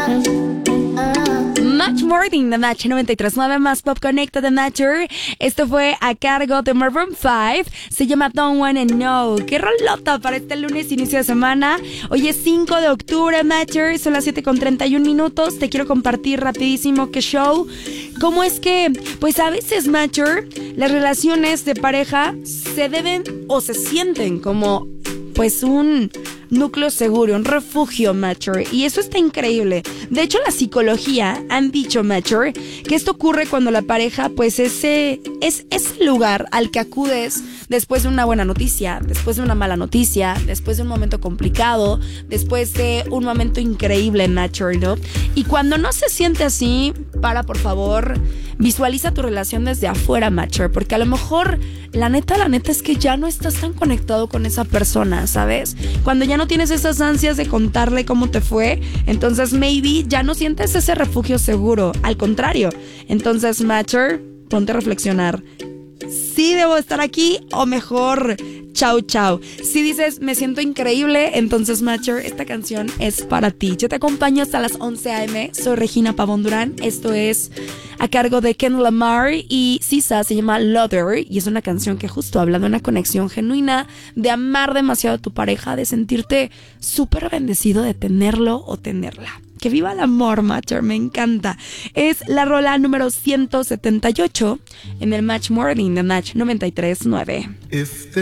Match Morning de Match 93.9 más Pop Connected de Matcher. Esto fue a cargo de Maroon 5. Se llama Don't Wanna Know. Qué rolota para este lunes, inicio de semana. Hoy es 5 de octubre, Matcher. Son las 7:31. Te quiero compartir rapidísimo qué show. ¿Cómo es que, pues a veces, Matcher, las relaciones de pareja se deben o se sienten como, pues, un núcleo seguro, un refugio, Matcher, y eso está increíble. De hecho, la psicología han dicho, Matcher, que esto ocurre cuando la pareja, pues, es ese lugar al que acudes después de una buena noticia, después de una mala noticia, después de un momento complicado, después de un momento increíble, Matcher, ¿no? Y cuando no se siente así, por favor, visualiza tu relación desde afuera, Matcher, porque a lo mejor la neta es que ya no estás tan conectado con esa persona, ¿sabes? Cuando ya no tienes esas ansias de contarle cómo te fue, entonces maybe ya no sientes ese refugio seguro, al contrario. Entonces, Matcher, ponte a reflexionar. ¿Sí debo estar aquí o mejor chau chau? Si dices me siento increíble, entonces, Matcher, esta canción es para ti. Yo te acompaño hasta las 11 a.m. Soy Regina Pavón Durán. Esto es a cargo de Ken Lamar y Sisa, se llama Lover, y es una canción que justo habla de una conexión genuina, de amar demasiado a tu pareja, de sentirte súper bendecido de tenerlo o tenerla. Que viva el amor, Matcher, me encanta. Es la rola número 178 en el Match Morning de Match 93.9.